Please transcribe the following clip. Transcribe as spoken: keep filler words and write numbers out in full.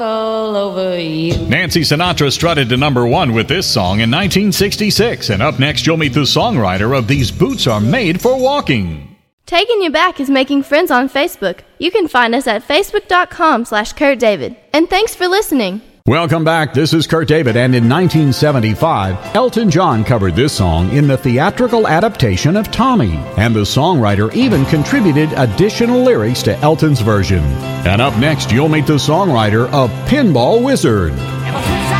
all over you. Nancy Sinatra strutted to number one with this song in nineteen sixty-six. And up next, you'll meet the songwriter of These Boots Are Made for Walking. Taking You Back is making friends on Facebook. You can find us at facebook.com slash Kurt David. And thanks for listening. Welcome back. This is Kurt David, and in nineteen seventy-five, Elton John covered this song in the theatrical adaptation of Tommy, and the songwriter even contributed additional lyrics to Elton's version. And up next, you'll meet the songwriter of Pinball Wizard.